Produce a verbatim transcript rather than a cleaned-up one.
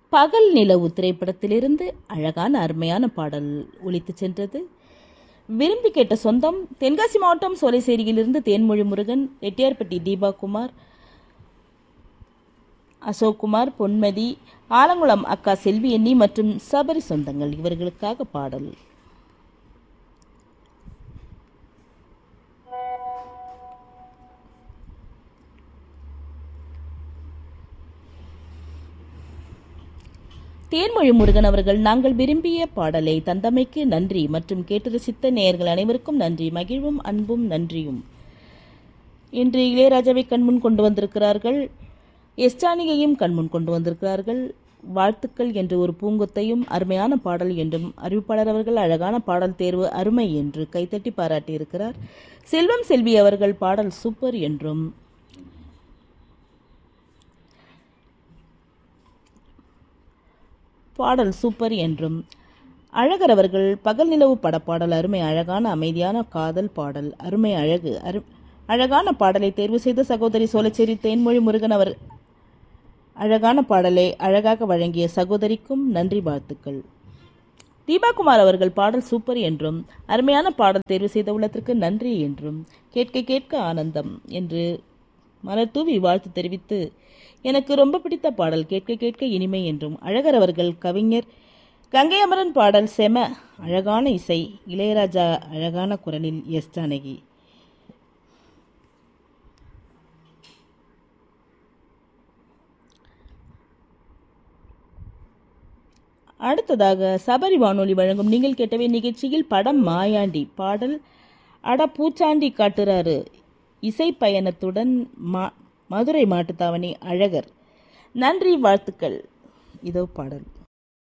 பகல் நிலவு திரைப்படத்திலிருந்து அழகான அருமையான பாடல் ஒலித்து சென்றது. விரும்பி கேட்ட சொந்தம் தென்காசி மாவட்டம் சோலைசேரியிலிருந்து தேன்மொழி முருகன், ரெட்டியார்பட்டி தீபா குமார், அசோக் குமார், பொன்மதி, ஆலங்குளம் அக்கா செல்வி எண்ணி மற்றும் சபரி சொந்தங்கள் இவர்களுக்காக பாடல். தேன்மொழி முருகன் அவர்கள் நாங்கள் விரும்பிய பாடலை தந்தமைக்கு நன்றி மற்றும் கேட்டு ரசித்த நேயர்கள் அனைவருக்கும் நன்றி, மகிழ்வும் அன்பும் நன்றியும். இன்று இளையராஜாவை கண்முன் கொண்டு வந்திருக்கிறார்கள், எஸ் ஜானகியையும் கண்முன் கொண்டு வந்திருக்கிறார்கள். வாழ்த்துக்கள் என்று ஒரு பூங்கொத்தையும் அருமையான பாடல் என்றும் அறிவிப்பாளர் அவர்கள் அழகான பாடல் தேர்வு அருமை என்று கைத்தட்டி பாராட்டியிருக்கிறார். செல்வம் செல்வி அவர்கள் பாடல் சூப்பர் என்றும், பாடல் சூப்பர் என்றும், அழகர் அவர்கள் பகல் நிலவு படப்பாடல் அருமை, அழகான அமைதியான காதல் பாடல் அருமை, அழகு அரு அழகான பாடலை தேர்வு செய்த சகோதரி சோலைச்சேரி தேன்மொழி முருகன் அவர் அழகான பாடலை அழகாக வழங்கிய சகோதரிக்கும் நன்றி, வாழ்த்துக்கள். தீபாகுமார் அவர்கள் பாடல் சூப்பர் என்றும் அருமையான பாடல் தேர்வு செய்த உள்ளத்திற்கு நன்றி என்றும், கேட்க கேட்க ஆனந்தம் என்று மலர் தூவி வாழ்த்து தெரிவித்து, எனக்கு ரொம்ப பிடித்த பாடல் கேட்க கேட்க இனிமை என்றும், அழகர் அவர்கள் கவிஞர் கங்கை அமரன் பாடல் செம, அழகான இசை இளையராஜா, அழகான குரலில் எஸ் ஜானகி. அடுத்ததாக சபரி வானொலி வழங்கும் நீங்கள் கேட்டவே நிகழ்ச்சியில் படம் மாயாண்டி பாடல் அட பூச்சாண்டி காட்டுறாரு இசை பயணத்துடன் மா மதுரை மாட்டுத்தாவணி அழகர். நன்றி, வாழ்த்துக்கள். இதோ பாடல்.